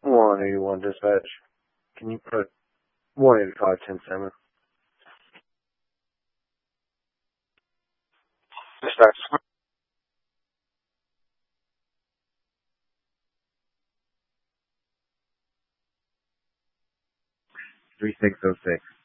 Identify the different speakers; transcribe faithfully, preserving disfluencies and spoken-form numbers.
Speaker 1: one eighty-one dispatch. Can you put one eighty-five ten seven? Dispatch.
Speaker 2: three six zero six.